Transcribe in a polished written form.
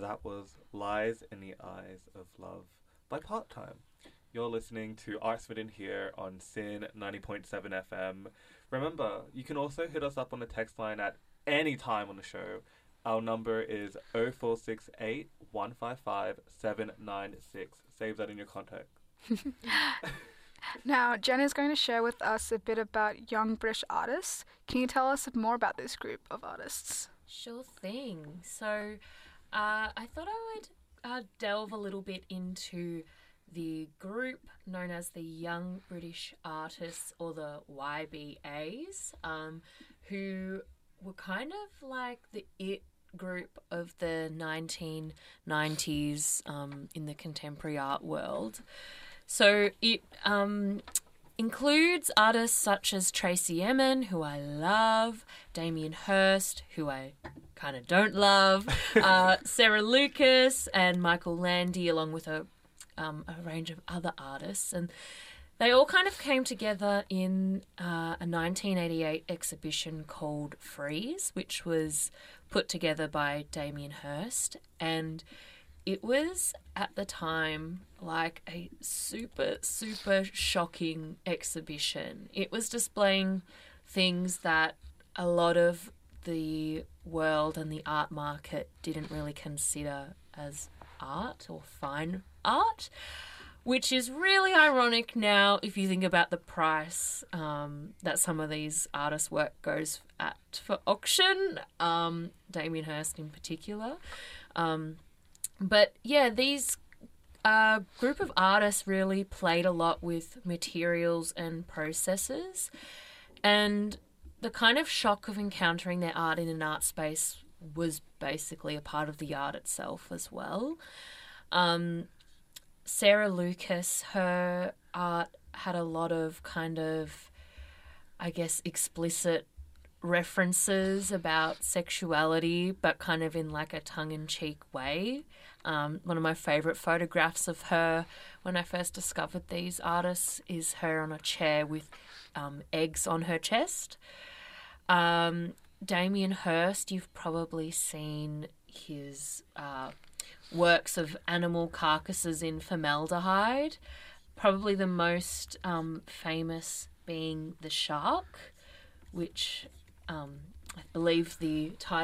that was Lies in the Eyes of Love by Part Time. You're listening to Arts Within here on Sin 90.7 FM. Remember, you can also hit us up on the text line at any time on the show. Our number is 0468 155 796. Save that in your contact. Now, Jen is going to share with us a bit about young British artists. Can you tell us more about this group of artists? Sure thing. So I thought I would delve a little bit into the group known as the Young British Artists, or the YBAs, who were kind of like the it group of the 1990s in the contemporary art world. So it includes artists such as Tracey Emin, who I love, Damien Hirst, who I kind of don't love, Sarah Lucas and Michael Landy, along with a range of other artists. And they all kind of came together in a 1988 exhibition called Freeze, which was put together by Damien Hirst. And it was, at the time, like a super, super shocking exhibition. It was displaying things that a lot of the world and the art market didn't really consider as art or fine art, which is really ironic now if you think about the price that some of these artists' work goes at for auction, Damien Hirst in particular. But yeah, these group of artists really played a lot with materials and processes, and the kind of shock of encountering their art in an art space was basically a part of the art itself as well. Sarah Lucas, her art had a lot of kind of, I guess, explicit references about sexuality, but kind of in like a tongue-in-cheek way. One of my favourite photographs of her when I first discovered these artists is her on a chair with eggs on her chest. Damien Hirst, you've probably seen his works of animal carcasses in formaldehyde, probably the most famous being The Shark, which I believe the title